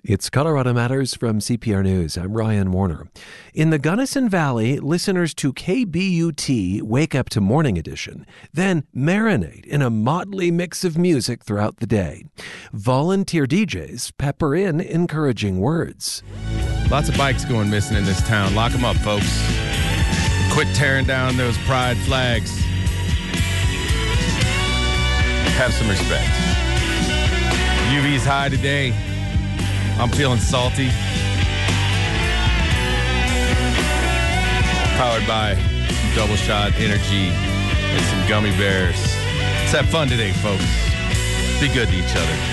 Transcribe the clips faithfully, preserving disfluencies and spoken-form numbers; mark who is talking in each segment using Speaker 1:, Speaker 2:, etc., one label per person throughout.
Speaker 1: It's Colorado Matters from C P R News. I'm Ryan Warner. In the Gunnison Valley, listeners to K B U T wake up to Morning Edition, then marinate in a motley mix of music throughout the day. Volunteer D Js pepper in encouraging words.
Speaker 2: Lots of bikes going missing in this town. Lock them up, folks. Quit tearing down those pride flags. Have some respect. U V's high today. I'm feeling salty. Powered by some Double Shot Energy and some gummy bears. Let's have fun today, folks. Be good to each other.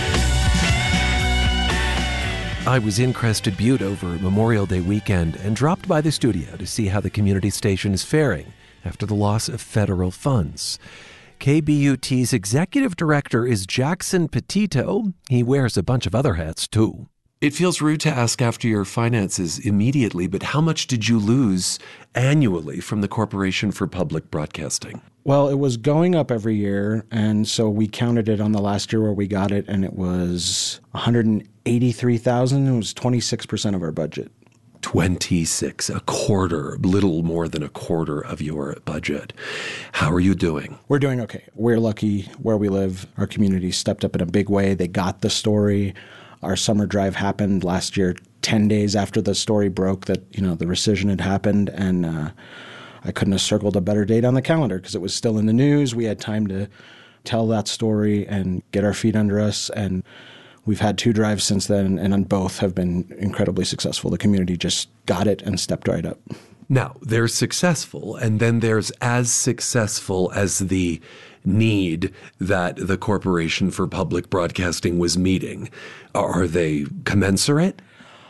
Speaker 1: I was in Crested Butte over Memorial Day weekend and dropped by the studio to see how the community station is faring after the loss of federal funds. K B U T's executive director is Jackson Petito. He wears a bunch of other hats, too. It feels rude to ask after your finances immediately, but how much did you lose annually from the Corporation for Public Broadcasting?
Speaker 3: Well, it was going up every year, and so we counted it on the last year where we got it, and it was one hundred eighty-three thousand dollars. It was twenty-six percent of our budget.
Speaker 1: twenty-six, a quarter, little more than a quarter of your budget. How are you doing?
Speaker 3: We're doing okay. We're lucky where we live. Our community stepped up in a big way. They got the story. Our summer drive happened last year, ten days after the story broke that, you know, the rescission had happened. And uh, I couldn't have circled a better date on the calendar because it was still in the news. We had time to tell that story and get our feet under us. And we've had two drives since then, and on both have been incredibly successful. The community just got it and stepped right up.
Speaker 1: Now, they're successful, and then there's as successful as the need that the Corporation for Public Broadcasting was meeting. Are they commensurate?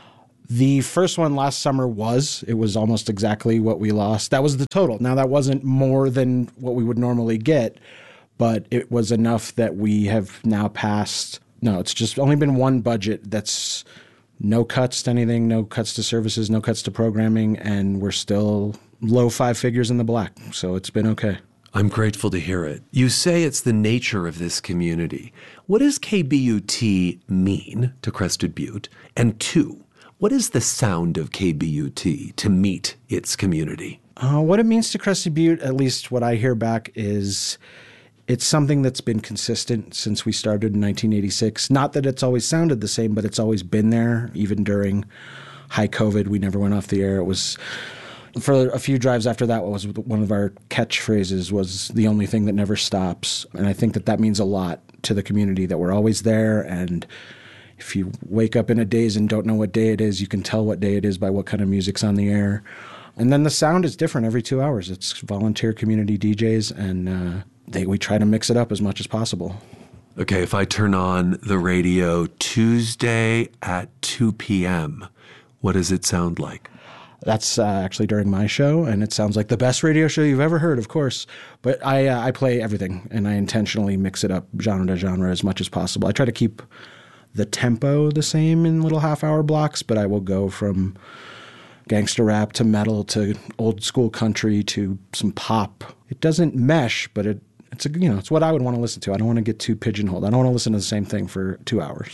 Speaker 3: The first one last summer was. It was almost exactly what we lost. That was the total. Now, that wasn't more than what we would normally get, but it was enough that we have now passed. No, it's just only been one budget that's no cuts to anything, no cuts to services, no cuts to programming, and we're still low five figures in the black. So it's been okay.
Speaker 1: I'm grateful to hear it. You say it's the nature of this community. What does K B U T mean to Crested Butte? And two, what is the sound of K B U T to meet its community?
Speaker 3: Uh, what it means to Crested Butte, at least what I hear back, is it's something that's been consistent since we started in nineteen eighty-six. Not that it's always sounded the same, but it's always been there. Even during high COVID, we never went off the air. It was, for a few drives after that, was one of our catchphrases was the only thing that never stops. And I think that that means a lot to the community, that we're always there. And if you wake up in a daze and don't know what day it is, you can tell what day it is by what kind of music's on the air. And then the sound is different every two hours. It's volunteer community D Js, and uh, they, we try to mix it up as much as possible.
Speaker 1: Okay, if I turn on the radio Tuesday at two p.m., what does it sound like?
Speaker 3: That's uh, actually during my show, and it sounds like the best radio show you've ever heard, of course. But I uh, I play everything, and I intentionally mix it up genre to genre as much as possible. I try to keep the tempo the same in little half-hour blocks, but I will go from gangster rap to metal to old school country to some pop. It doesn't mesh, but it it's a, you know it's what I would want to listen to. I don't want to get too pigeonholed. I don't want to listen to the same thing for two hours.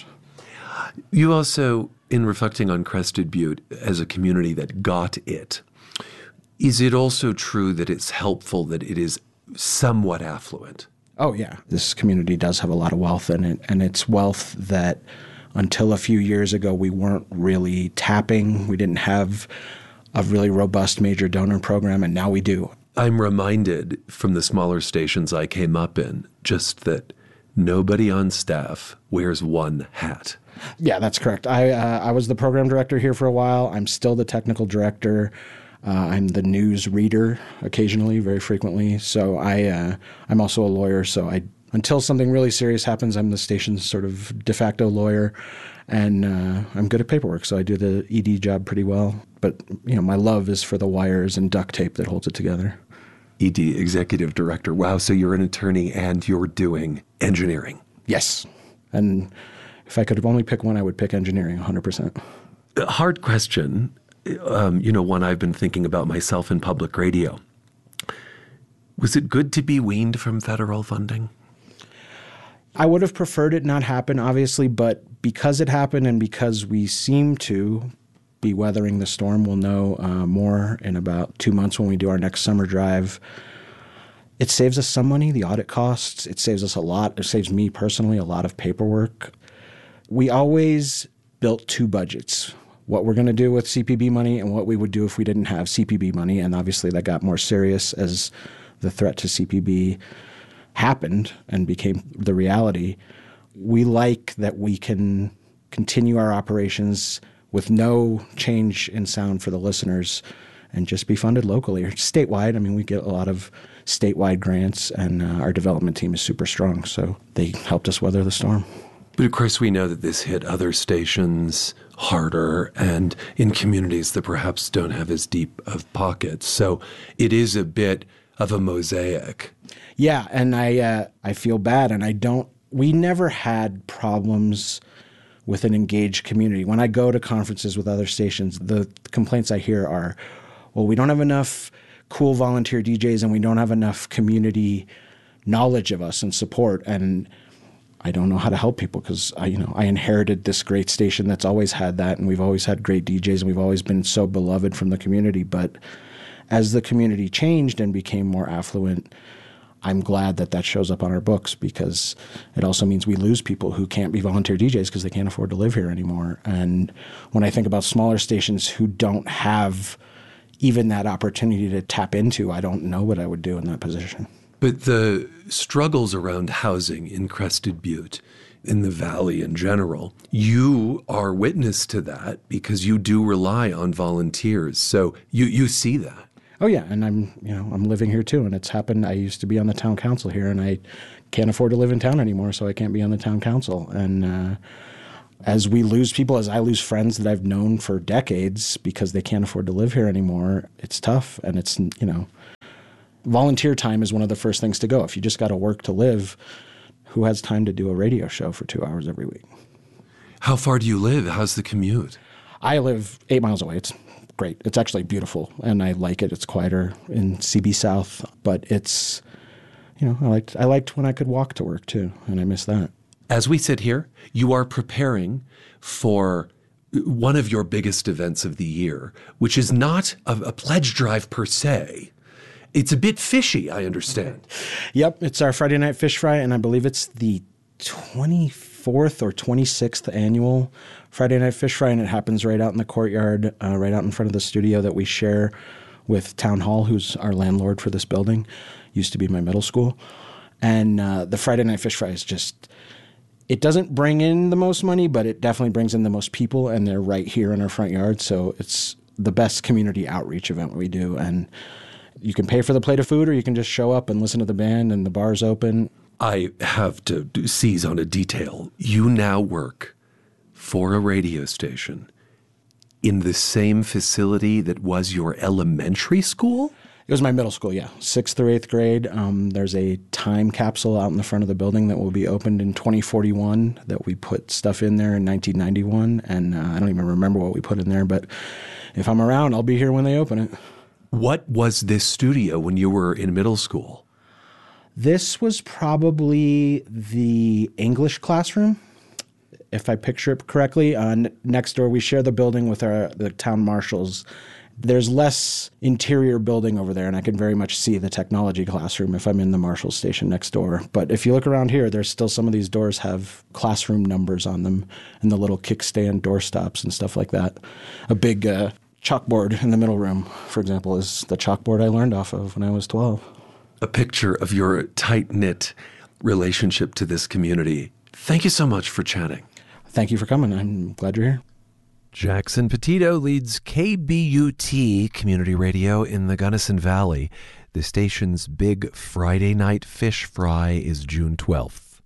Speaker 1: You also, in reflecting on Crested Butte as a community that got it, is it also true that it's helpful that it is somewhat affluent?
Speaker 3: Oh, yeah. This community does have a lot of wealth in it, and it's wealth that until a few years ago we weren't really tapping. We didn't have a really robust major donor program, and now we do.
Speaker 1: I'm reminded from the smaller stations I came up in just that nobody on staff wears one hat.
Speaker 3: Yeah, that's correct. I uh, I was the program director here for a while. I'm still the technical director. Uh, I'm the news reader occasionally, very frequently. So I uh, I'm also a lawyer. So I until something really serious happens, I'm the station's sort of de facto lawyer, and uh, I'm good at paperwork. So I do the E D job pretty well. But you know, my love is for the wires and duct tape that holds it together.
Speaker 1: E D executive director. Wow. So you're an attorney and you're doing engineering.
Speaker 3: Yes, and if I could only pick one, I would pick engineering one hundred percent.
Speaker 1: A hard question, um, you know, one I've been thinking about myself in public radio. Was it good to be weaned from federal funding?
Speaker 3: I would have preferred it not happen, obviously, but because it happened and because we seem to be weathering the storm, we'll know uh, more in about two months when we do our next summer drive. It saves us some money, the audit costs. It saves us a lot. It saves me personally a lot of paperwork. We always built two budgets, what we're going to do with C P B money and what we would do if we didn't have C P B money. And obviously that got more serious as the threat to C P B happened and became the reality. We like that we can continue our operations with no change in sound for the listeners and just be funded locally or statewide. I mean, we get a lot of statewide grants, and uh, our development team is super strong, so they helped us weather the storm.
Speaker 1: But of course, we know that this hit other stations harder and in communities that perhaps don't have as deep of pockets. So it is a bit of a mosaic.
Speaker 3: Yeah, and I uh, I feel bad, and I don't. We never had problems with an engaged community. When I go to conferences with other stations, the complaints I hear are, well, we don't have enough cool volunteer D Js and we don't have enough community knowledge of us and support. And I don't know how to help people because I, you know, I inherited this great station that's always had that, and we've always had great D Js, and we've always been so beloved from the community. But as the community changed and became more affluent, I'm glad that that shows up on our books, because it also means we lose people who can't be volunteer D Js because they can't afford to live here anymore. And when I think about smaller stations who don't have even that opportunity to tap into, I don't know what I would do in that position.
Speaker 1: But the struggles around housing in Crested Butte, in the Valley in general, you are witness to that because you do rely on volunteers. So you, you see that.
Speaker 3: Oh yeah, and I'm you know I'm living here too, and it's happened. I used to be on the town council here, and I can't afford to live in town anymore, so I can't be on the town council. And uh, as we lose people, as I lose friends that I've known for decades because they can't afford to live here anymore, it's tough. And it's you know, volunteer time is one of the first things to go. If you just got to work to live, who has time to do a radio show for two hours every week?
Speaker 1: How far do you live? How's the commute?
Speaker 3: I live eight miles away. It's great. It's actually beautiful, and I like it. It's quieter in C B South, but it's, you know, I liked I liked when I could walk to work too, and I miss that.
Speaker 1: As we sit here, you are preparing for one of your biggest events of the year, which is not a, a pledge drive per se. It's a bit fishy, I understand.
Speaker 3: Yep, it's our Friday Night Fish Fry, and I believe it's the twenty-fourth or twenty-sixth annual Friday Night Fish Fry, and it happens right out in the courtyard, uh, right out in front of the studio that we share with Town Hall, who's our landlord for this building. Used to be my middle school. And uh, the Friday Night Fish Fry is just, it doesn't bring in the most money, but it definitely brings in the most people, and they're right here in our front yard. So it's the best community outreach event we do. And you can pay for the plate of food, or you can just show up and listen to the band, and the bar's open.
Speaker 1: I have to seize on a detail. You now work for a radio station in the same facility that was your elementary school?
Speaker 3: It was my middle school, yeah. Sixth through eighth grade. Um, there's a time capsule out in the front of the building that will be opened in twenty forty-one that we put stuff in there in nineteen ninety-one. And uh, I don't even remember what we put in there, but if I'm around, I'll be here when they open it.
Speaker 1: What was this studio when you were in middle school?
Speaker 3: This was probably the English classroom, if I picture it correctly. Uh, n- next door, we share the building with our the town marshals. There's less interior building over there, and I can very much see the technology classroom if I'm in the Marshall station next door. But if you look around here, there's still some of these doors have classroom numbers on them and the little kickstand doorstops and stuff like that. A big uh, chalkboard in the middle room, for example, is the chalkboard I learned off of when I was twelve.
Speaker 1: A picture of your tight-knit relationship to this community. Thank you so much for chatting.
Speaker 3: Thank you for coming. I'm glad you're here.
Speaker 1: Jackson Petito leads K B U T Community Radio in the Gunnison Valley. The station's big Friday Night Fish Fry is June twelfth.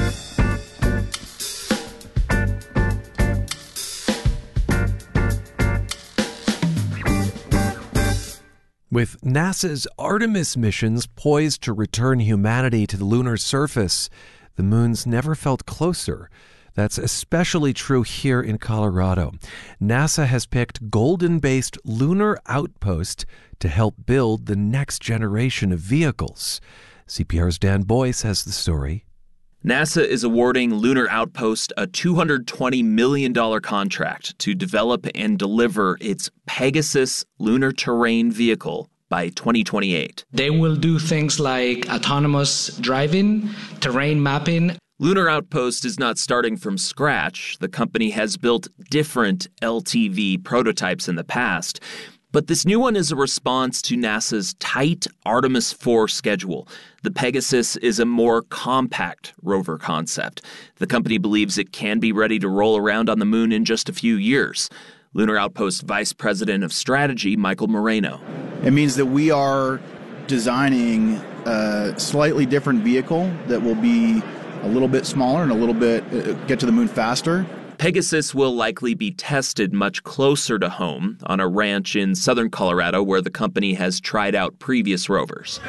Speaker 1: With NASA's Artemis missions poised to return humanity to the lunar surface, the moon's never felt closer. That's especially true here in Colorado. NASA has picked Golden-based Lunar Outpost to help build the next generation of vehicles. C P R's Dan Boyce has the story.
Speaker 4: NASA is awarding Lunar Outpost a two hundred twenty million dollars contract to develop and deliver its Pegasus lunar terrain vehicle by twenty twenty-eight.
Speaker 5: They will do things like autonomous driving, terrain mapping.
Speaker 4: Lunar Outpost is not starting from scratch. The company has built different L T V prototypes in the past. But this new one is a response to NASA's tight Artemis four schedule. The Pegasus is a more compact rover concept. The company believes it can be ready to roll around on the moon in just a few years. Lunar Outpost Vice President of Strategy, Michael Moreno.
Speaker 6: It means that we are designing a slightly different vehicle that will be a little bit smaller and a little bit uh, get to the moon faster.
Speaker 4: Pegasus will likely be tested much closer to home on a ranch in southern Colorado where the company has tried out previous rovers.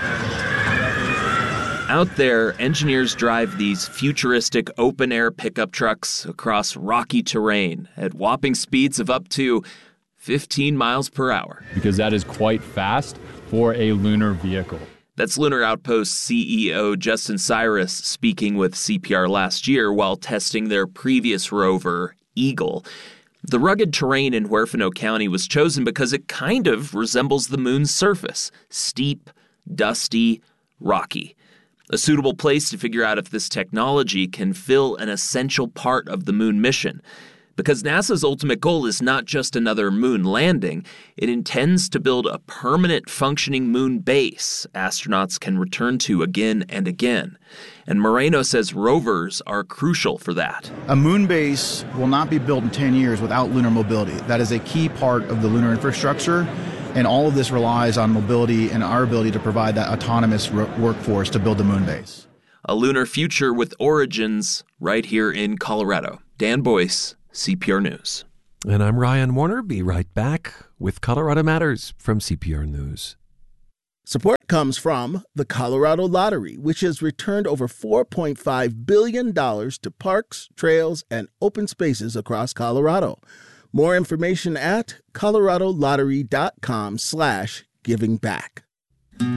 Speaker 4: Out there, engineers drive these futuristic open-air pickup trucks across rocky terrain at whopping speeds of up to fifteen miles per hour.
Speaker 7: Because that is quite fast for a lunar vehicle.
Speaker 4: That's Lunar Outpost C E O Justin Cyrus speaking with C P R last year while testing their previous rover, Eagle. The rugged terrain in Huerfano County was chosen because it kind of resembles the moon's surface. Steep, dusty, rocky. A suitable place to figure out if this technology can fill an essential part of the moon mission. Because NASA's ultimate goal is not just another moon landing, it intends to build a permanent functioning moon base astronauts can return to again and again. And Moreno says rovers are crucial for that.
Speaker 6: A moon base will not be built in ten years without lunar mobility. That is a key part of the lunar infrastructure, and all of this relies on mobility and our ability to provide that autonomous ro- workforce to build the moon base.
Speaker 4: A lunar future with origins right here in Colorado. Dan Boyce, C P R News.
Speaker 1: And I'm Ryan Warner. Be right back with Colorado Matters from C P R News.
Speaker 8: Support comes from the Colorado Lottery, which has returned over four point five billion dollars to parks, trails, and open spaces across Colorado. More information at coloradolottery.com slash giving back.